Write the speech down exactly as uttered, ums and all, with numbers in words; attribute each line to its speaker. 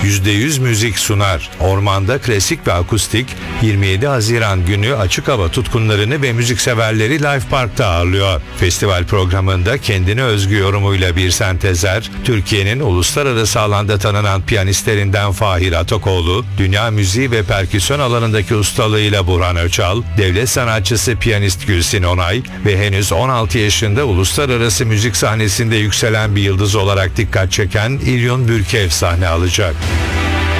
Speaker 1: yüzde yüz müzik sunar. Ormanda klasik ve akustik yirmi yedi Haziran günü açık hava tutkunlarını ve müzikseverleri Life Park'ta ağırlıyor. Festival programında kendine özgü yorumuyla bir sentezer, Türkiye'nin uluslararası alanda tanınan piyanistlerinden Fahir Atakoğlu, dünya müziği ve perküsyon alanındaki ustalığıyla Burhan Öçal, devlet sanatçısı piyanist Gülsin Onay ve henüz on altı yaşında uluslararası müzik sahnesinde yükselen bir yıldız olarak dikkat çeken İlyon Bürkev sahne alacak.